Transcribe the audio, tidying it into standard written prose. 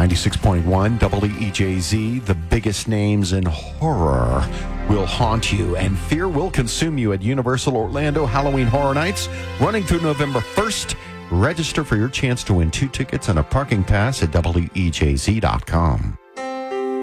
96.1 WEJZ, the biggest names in horror will haunt you, and fear will consume you at Universal Orlando Halloween Horror Nights, running through November 1st. Register for your chance to win 2 tickets and a parking pass at WEJZ.com.